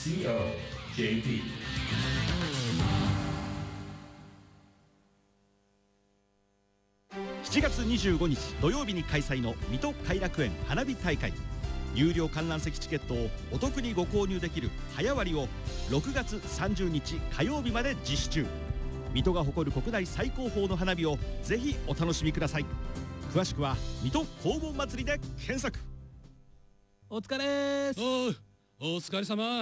COJP。 7月25日土曜日に開催の水戸偕楽園花火大会、有料観覧席チケットをお得にご購入できる早割を6月30日火曜日まで実施中。水戸が誇る国内最高峰の花火をぜひお楽しみください。詳しくは水戸黄金祭りで検索。 お疲れーす。 お疲れ様。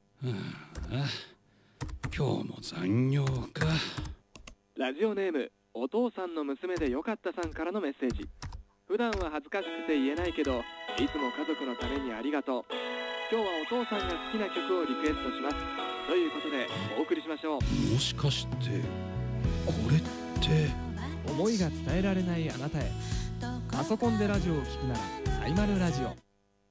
今日も残業か。 ラジオネームお父さんの娘でよかったさんからのメッセージ。普段は恥ずかしくて言えないけど、いつも家族のためにありがとう。今日はお父さんが好きな曲をリクエストします。ということでお送りしましょう。 もしかしてこれって思いが伝えられないあなたへ。パソコンでラジオを聞くならサイマルラジオ。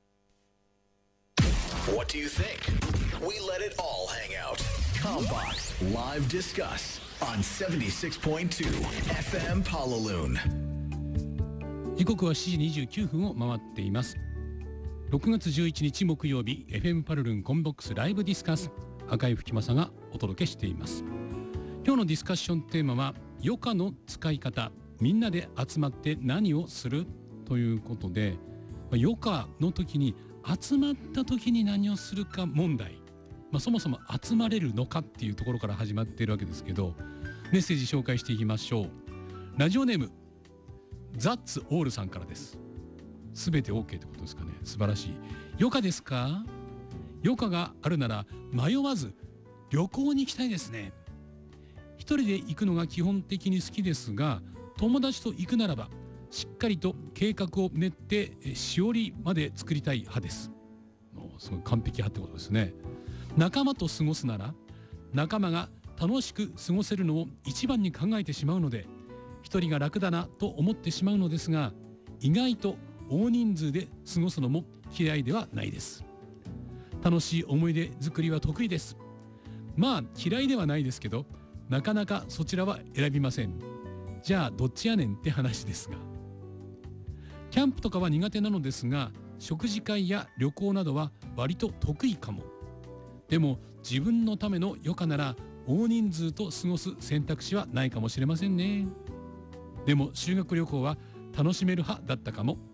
What do you think? We let it all hang out. Combox Live Discuss on 76.2 FM Palaloon。 時刻は7時29分を回っています。6月11日木曜日、 FM パルルンコンボックスライブディスカス、赤井吹正がお届けしています。今日のディスカッションテーマは余暇の使い方、みんなで集まって何をするということで、余暇の時に集まった時に何をするか問題、そもそも集まれるのかっていうところから始まっているわけですけど、メッセージ紹介していきましょう。ラジオネームザッツオールさんからです。すべて OK ってことですかね。素晴らしい。余暇ですか？余暇があるなら迷わず旅行に行きたいですね。一人で行くのが基本的に好きですが、友達と行くならばしっかりと計画を練ってしおりまで作りたい派です。すごい完璧派ってことですね。仲間と過ごすなら仲間が楽しく過ごせるのを一番に考えてしまうので、一人が楽だなと思ってしまうのですが、意外と大人数で過ごすのも嫌いではないです。楽しい思い出作りは得意です。嫌いではないですけど、なかなかそちらは選びません。じゃあどっちやねんって話ですが、キャンプとかは苦手なのですが、食事会や旅行などは割と得意かも。でも自分のための余暇なら大人数と過ごす選択肢はないかもしれませんね。でも修学旅行は楽しめる派だったかも。